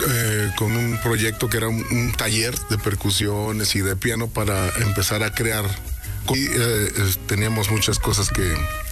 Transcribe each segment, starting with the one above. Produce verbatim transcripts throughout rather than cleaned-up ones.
eh, con un proyecto que era un, un taller de percusiones y de piano para empezar a crear. Y eh, teníamos muchas cosas que...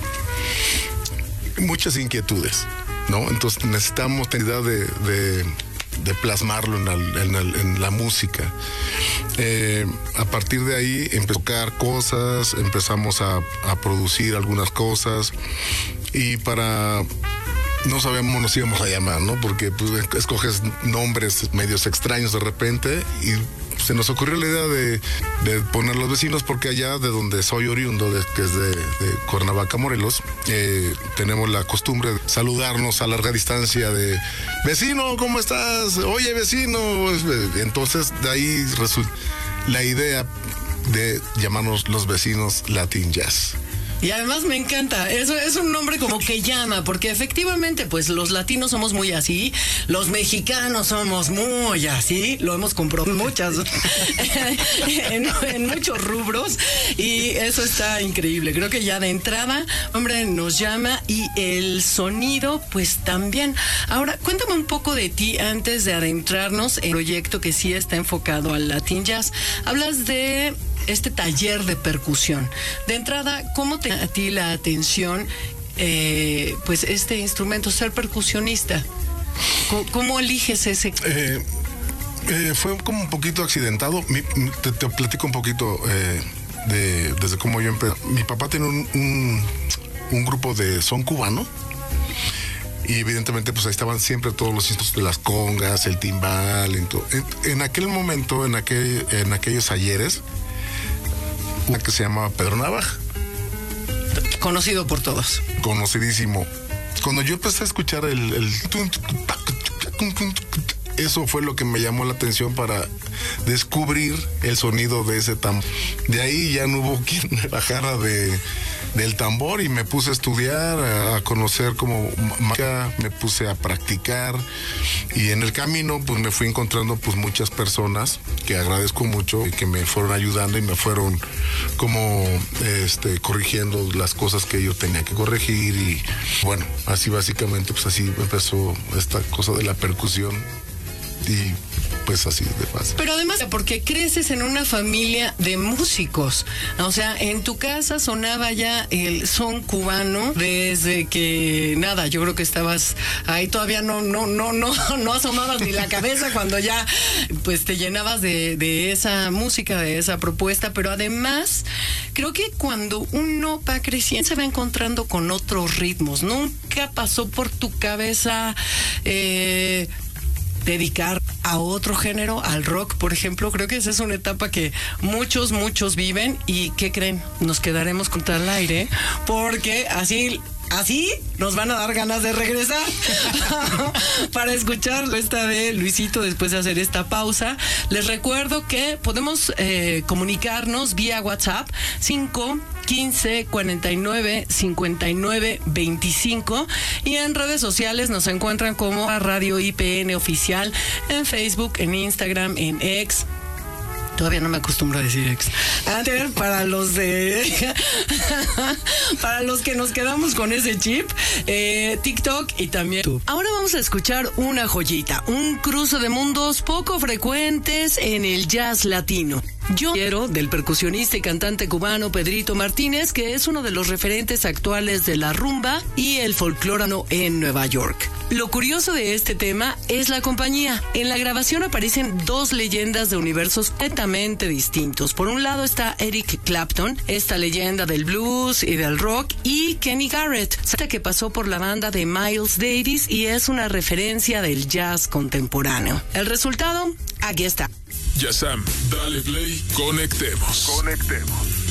muchas inquietudes, ¿no? Entonces necesitamos la idea de, de, de plasmarlo en la, en la, en la música. Eh, a partir de ahí empezó a tocar cosas, empezamos a, a producir algunas cosas y para... no sabemos cómo nos íbamos a llamar, ¿no? Porque pues, escoges nombres medios extraños de repente y se nos ocurrió la idea de, de poner Los Vecinos porque allá de donde soy oriundo, de, que es de, de Cuernavaca, Morelos, eh, tenemos la costumbre de saludarnos a larga distancia de vecino, ¿cómo estás? Oye, vecino. Entonces de ahí resulta la idea de llamarnos Los Vecinos Latin Jazz. Y además me encanta, eso es un nombre como que llama, porque efectivamente pues los latinos somos muy así, los mexicanos somos muy así, lo hemos comprobado muchas en, en muchos rubros y eso está increíble. Creo que ya de entrada, hombre, nos llama y el sonido pues también. Ahora, cuéntame un poco de ti antes de adentrarnos en el proyecto que sí está enfocado al Latin Jazz. Hablas de este taller de percusión. De entrada, ¿cómo te da a ti la atención eh, pues este instrumento, ser percusionista? ¿Cómo, cómo eliges ese? Eh, eh, fue como un poquito accidentado. Mi, te, te platico un poquito eh, de, desde cómo yo empecé. Mi papá tiene un, un, un grupo de son cubano. Y evidentemente pues ahí estaban siempre todos los instrumentos de las congas, el timbal. En, en, en aquel momento, en, aquel, en aquellos ayeres, una que se llamaba Pedro Navaja. Conocido por todos. Conocidísimo. Cuando yo empecé a escuchar el, el... eso fue lo que me llamó la atención para descubrir el sonido de ese tambor. De ahí ya no hubo quien me bajara de, del tambor y me puse a estudiar, a, a conocer como música, me puse a practicar y en el camino pues me fui encontrando pues muchas personas que agradezco mucho y que me fueron ayudando y me fueron como este corrigiendo las cosas que yo tenía que corregir y bueno, así básicamente pues así empezó esta cosa de la percusión. Y pues así de fácil. Pero además, porque creces en una familia de músicos. O sea, en tu casa sonaba ya el son cubano desde que nada, yo creo que estabas ahí todavía no, no, no, no, no asomabas ni la cabeza cuando ya pues te llenabas de, de esa música, de esa propuesta. Pero además, creo que cuando uno va creciendo se va encontrando con otros ritmos. Nunca pasó por tu cabeza eh, dedicar a otro género, al rock, por ejemplo. Creo que esa es una etapa que muchos, muchos viven y ¿qué creen? Nos quedaremos contra el aire porque así... Así nos van a dar ganas de regresar para escuchar esta de Luisito después de hacer esta pausa. Les recuerdo que podemos eh, comunicarnos vía WhatsApp cinco quince cuarenta y nueve cincuenta y nueve veinticinco y en redes sociales nos encuentran como Radio I P N Oficial en Facebook, en Instagram, en X. Todavía no me acostumbro a decir ex. Antes, para los de... para los que nos quedamos con ese chip, eh, TikTok y también YouTube. Ahora vamos a escuchar una joyita, un cruce de mundos poco frecuentes en el jazz latino. Yo quiero del percusionista y cantante cubano Pedrito Martínez, que es uno de los referentes actuales de la rumba y el folclórano en Nueva York. Lo curioso de este tema es la compañía. En la grabación aparecen dos leyendas de universos completamente distintos. Por un lado está Eric Clapton, esta leyenda del blues y del rock, y Kenny Garrett, que pasó por la banda de Miles Davis y es una referencia del jazz contemporáneo. El resultado, aquí está. Ya Sam, dale play, conectemos. Conectemos.